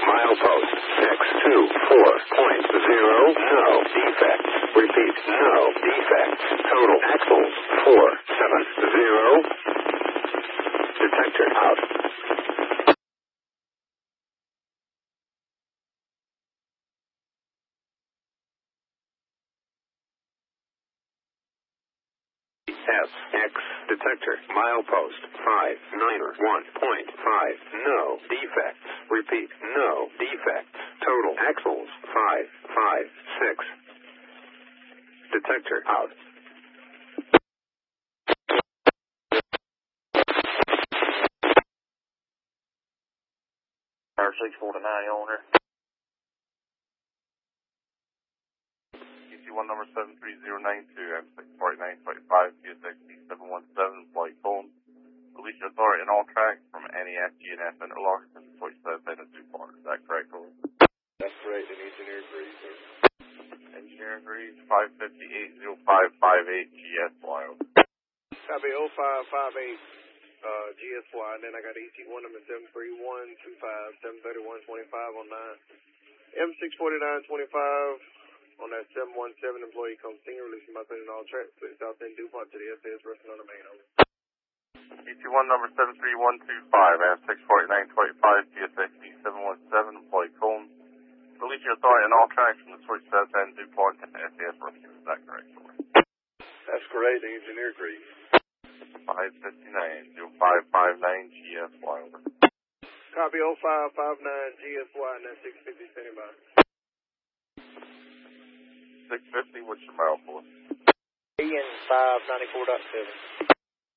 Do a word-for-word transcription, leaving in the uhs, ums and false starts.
milepost X two four point zero, no defects. Repeat, no defects. Total axles four seven zero. Detector out. F X detector milepost five nine one point five, no defects. Repeat, no defects. Total axles five five six. Detector out. R six forty-nine, owner. E C one number seven three zero nine two, M six forty-nine twenty-five, P S X D seven one seven, flight phone. Release your authority in all tracks from any F G and F interlocks and switch that in a two-part. Is that correct, over? That's correct, and engineer agrees, sir. Engineer agrees, five fifty-eight oh five five eight G S Y. Copy oh five five eight uh, G S Y, and then I got E C one number seven three one two five, seven thirty-one twenty-five on nine. M six forty-nine twenty-five on that seven one seven employee comes senior, releasing my in all tracks, split south end DuPont to the S A S resting on the main. Over. E C one number seven three one two five, M six forty-nine twenty-five, P S X D seven one seven, employee Cone. Release your authority in all tracks from the switch south end DuPont to S A S rescue. Is that correct, over? That's correct, the engineer agrees. five fifty-nine oh five five nine G S Y, over. Copy oh five five nine G S Y, and that's six fifty standing by. six fifty, what's your mile for? Ian five ninety-four point seven.